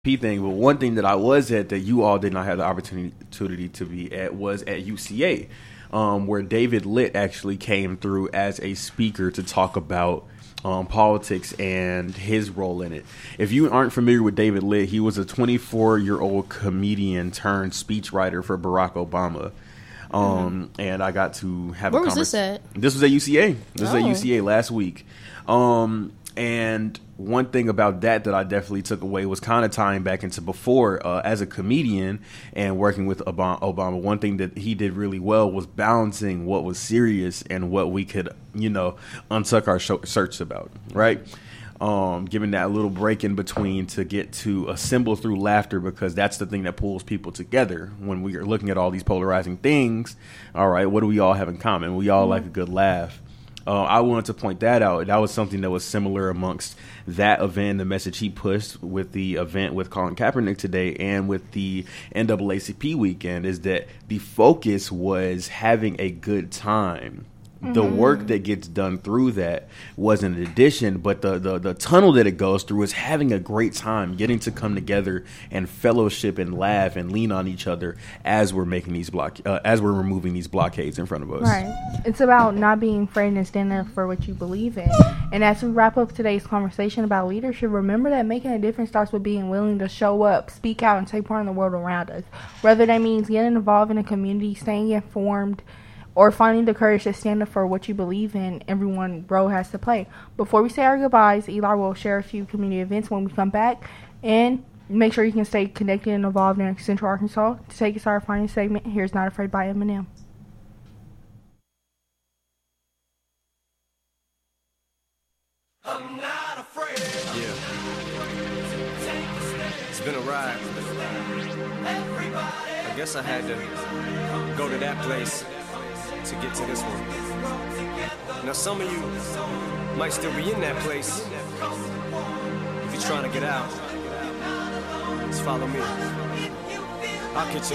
P thing, but one thing that I was at that you all did not have the opportunity to be at was at UCA, where David Litt actually came through as a speaker to talk about politics and his role in it. If you aren't familiar with David Litt, he was a 24-year-old comedian turned speechwriter for Barack Obama. And I got to have Where a was this at? This was at UCA. This was at Oh. UCA last week. And one thing about that I definitely took away was kind of tying back into before, as a comedian and working with Obama. One thing that he did really well was balancing what was serious and what we could, untuck our shirts about, right? Giving that little break in between to get to assemble through laughter, because that's the thing that pulls people together when we are looking at all these polarizing things. All right, what do we all have in common? We all like a good laugh. I wanted to point that out. That was something that was similar amongst that event, the message he pushed with the event with Colin Kaepernick today and with the NAACP weekend, is that the focus was having a good time. The work that gets done through that was an addition, but the tunnel that it goes through is having a great time, getting to come together and fellowship and laugh and lean on each other as we're making these as we're removing these blockades in front of us. Right. It's about not being afraid and standing up for what you believe in. And as we wrap up today's conversation about leadership, remember that making a difference starts with being willing to show up, speak out, and take part in the world around us. Whether that means getting involved in a community, staying informed, or finding the courage to stand up for what you believe in, everyone role has to play. Before we say our goodbyes, Eli will share a few community events when we come back, and make sure you can stay connected and involved in Central Arkansas. To take us to our final segment, here's Not Afraid by Eminem. I'm not afraid. Yeah. It's been a ride. I guess I had to go to that place to get to this one. Now some of you might still be in that place. If you're trying to get out, just follow me. I'll catch you